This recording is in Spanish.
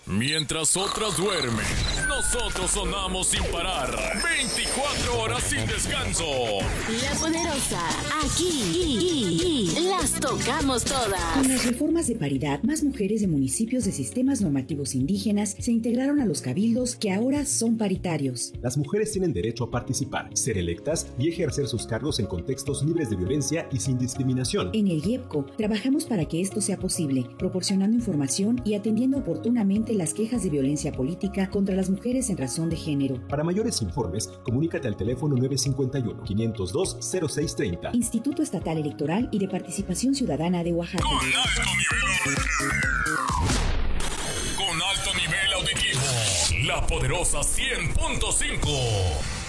Mientras otras duermen, nosotros sonamos sin parar. 24 horas sin descanso. La Poderosa, aquí las tocamos todas. Con las reformas de paridad, más mujeres de municipios de sistemas normativos indígenas se integraron a los cabildos que ahora son paritarios. Las mujeres tienen derecho a participar, ser electas y ejercer sus cargos en contextos libres de violencia y sin discriminación. En el IEPCO trabajamos para que esto sea posible, proporcionando información y atendiendo oportunamente las quejas de violencia política contra las mujeres en razón de género. Para mayores informes, comunícate al teléfono 951-502-0630. Instituto Estatal Electoral y de Participación Ciudadana de Oaxaca. Con alto nivel auditivo. La Poderosa 100.5.